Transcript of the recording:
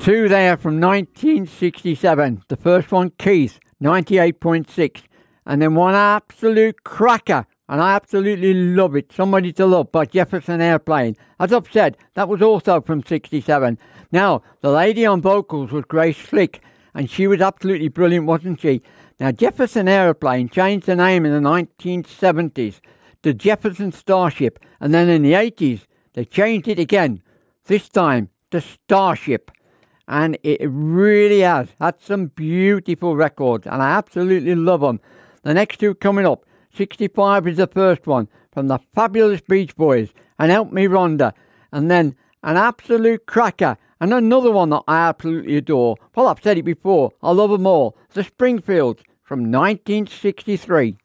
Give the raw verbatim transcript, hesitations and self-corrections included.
Two there from nineteen sixty-seven. The first one, Keith, ninety-eight point six. And then one absolute cracker, and I absolutely love it, Somebody to Love by Jefferson Airplane. As I've said, that was also from sixty-seven. Now, the lady on vocals was Grace Slick, and she was absolutely brilliant, wasn't she? Now, Jefferson Airplane changed the name in the nineteen seventies to Jefferson Starship, and then in the eighties, they changed it again, this time to Starship. And it really has had some beautiful records, and I absolutely love them. The next two coming up, sixty-five is the first one, from the fabulous Beach Boys, and Help Me Rhonda. And then an absolute cracker, and another one that I absolutely adore. Well, I've said it before, I love them all. The Springfields from nineteen sixty-three.